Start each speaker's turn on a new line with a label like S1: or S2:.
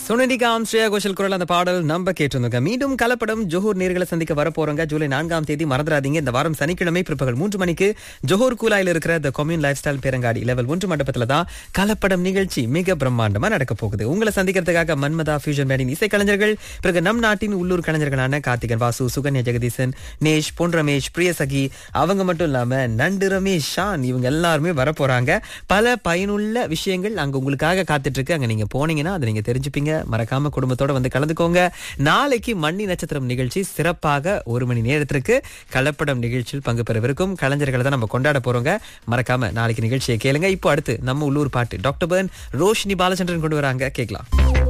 S1: சுனடிகாம் ஸ்ரேயா கோஷல் குரல் அந்த பாடல் நம்ம கேட்டிருந்தோங்க. மீண்டும் கலப்படம் ஜோஹூர் நேர்களை சந்திக்க வரப்போறோங்க. ஜூலை 4ஆம் தேதி மறந்துடாதீங்க. இந்த வாரம் சனிக்கிழமை பிற்பகல் 3 மணிக்கு ஜோஹூர் கூலாயில் இருக்கிற த கம்யூன் லைஃப் ஸ்டைல் பேரங்காடி லெவல் 1 மண்டபத்துல தான் கலப்படம் நிகழ்ச்சி மிக பிரம்மாண்டமா நடக்க போகுது. உங்களை சந்திக்கிறதுக்காக மன்மதா ஃபியூஷன் பேண்டின் இசை கலைஞர்கள், பிறகு நம் நாட்டின் உள்ளூர் கலைஞர்களான கார்த்திகன் வாசு, சுகன்யா ஜெகதீசன், நேஷ், பொன் ரமேஷ், பிரியசகி, அவங்க மட்டும் இல்லாம நண்டு ரமேஷ், ஷான், இவங்க எல்லாருமே வரப்போறாங்க. பல பயனுள்ள விஷயங்கள் அங்க உங்களுக்காக காத்துட்டு இருக்கு. அங்க நீங்க போனீங்கன்னா அதை நீங்க தெரிஞ்சுப்பீங்க. மறக்காம குடும்பத்தோட வந்து கலந்துக்கோங்க. நாளைக்கு மண்ணி நட்சத்திரம் நிகழ்ச்சி சிறப்பாக 1 மணி நேரத்திற்கு கலப்படம் நிகழ்ச்சியில் பங்கு பெறவிருக்கும் கலைஞர்களை தான் நம்ம கொண்டாட போறோங்க. மறக்காம நாளைக்கு நிகழ்ச்சியை கேளுங்க. இப்போ அடுத்து நம்ம உள்ளூர் பாட்டு டாக்டர் பர்ன், ரோஷினி பாலச்சந்திரன் கொண்டு வராங்க, கேட்கலாம்.